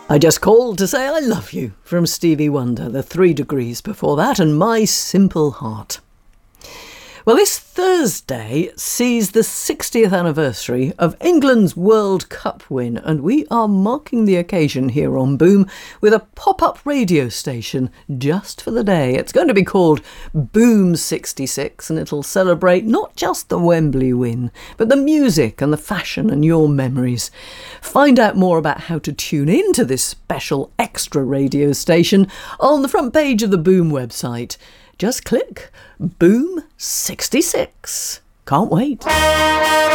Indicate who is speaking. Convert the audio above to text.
Speaker 1: I just called to say I love you from Stevie Wonder, the 3 Degrees before that, and My Simple Heart. Well, this Thursday sees the 60th anniversary of England's World Cup win, and we are marking the occasion here on Boom with a pop-up radio station just for the day. It's going to be called Boom 66, and it'll celebrate not just the Wembley win, but the music and the fashion and your memories. Find out more about how to tune in to this special extra radio station on the front page of the Boom website. Just click Boom 66. Can't wait.